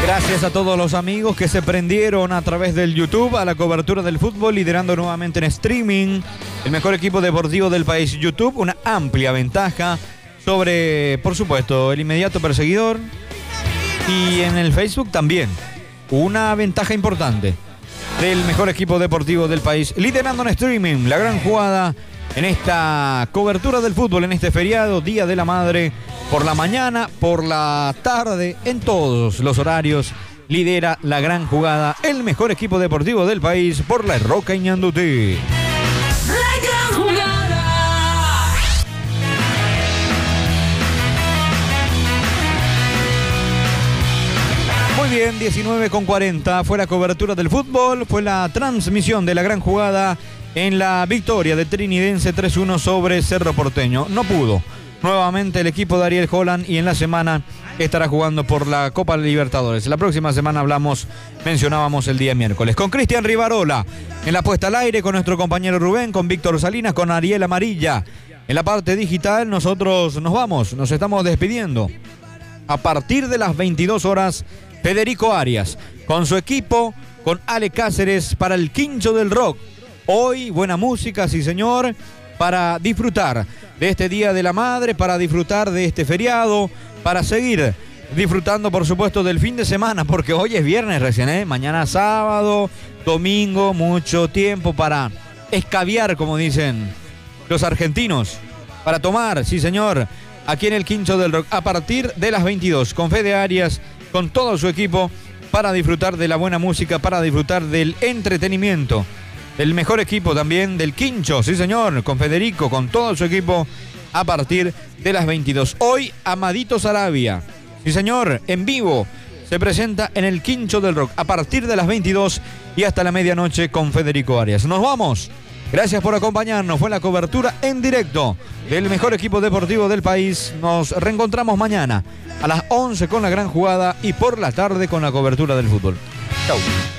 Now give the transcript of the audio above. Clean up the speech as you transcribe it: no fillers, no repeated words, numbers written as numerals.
Gracias a todos los amigos que se prendieron a través del YouTube a la cobertura del fútbol, liderando nuevamente en streaming el mejor equipo deportivo del país. YouTube, una amplia ventaja sobre, por supuesto, el inmediato perseguidor. Y en el Facebook también, una ventaja importante del mejor equipo deportivo del país, liderando en streaming la gran jugada en esta cobertura del fútbol, en este feriado, Día de la Madre, por la mañana, por la tarde, en todos los horarios, lidera la gran jugada, el mejor equipo deportivo del país, por la Roca Ñandutí. La gran jugada. Muy bien, 19:40, fue la cobertura del fútbol, fue la transmisión de la gran jugada en la victoria de Trinidense 3-1 sobre Cerro Porteño. No pudo nuevamente el equipo de Ariel Holland y en la semana estará jugando por la Copa Libertadores. La próxima semana mencionábamos el día miércoles. Con Cristian Rivarola en la puesta al aire, con nuestro compañero Rubén, con Víctor Salinas, con Ariel Amarilla. En la parte digital nosotros nos estamos despidiendo. A partir de las 22 horas, Federico Arias, con su equipo, con Ale Cáceres para el Quincho del Rock. Hoy, buena música, sí señor, para disfrutar de este Día de la Madre, para disfrutar de este feriado, para seguir disfrutando, por supuesto, del fin de semana, porque hoy es viernes recién, mañana sábado, domingo, mucho tiempo para escabiar, como dicen los argentinos, para tomar, sí señor, aquí en el Quincho del Rock, a partir de las 22, con Fede Arias, con todo su equipo, para disfrutar de la buena música, para disfrutar del entretenimiento. El mejor equipo también del Quincho, sí señor, con Federico, con todo su equipo, a partir de las 22. Hoy, Amadito Sarabia, sí señor, en vivo, se presenta en el Quincho del Rock, a partir de las 22 y hasta la medianoche con Federico Arias. Nos vamos, gracias por acompañarnos, fue la cobertura en directo del mejor equipo deportivo del país. Nos reencontramos mañana a las 11 con la gran jugada y por la tarde con la cobertura del fútbol. Chau.